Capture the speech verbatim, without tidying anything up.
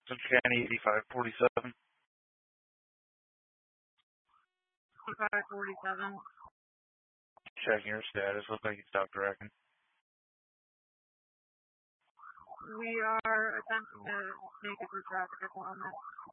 County eighty-five forty-seven. eighty-five forty-seven. Checking your status. Looks like you stopped tracking. We are attempting to make it through traffic at the moment.